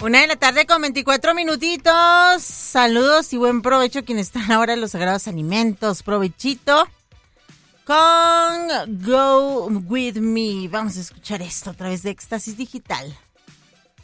1:24 PM. Saludos y buen provecho a quienes están ahora en los sagrados alimentos. Provechito con Go With Me. Vamos a escuchar esto a través de Éxtasis Digital.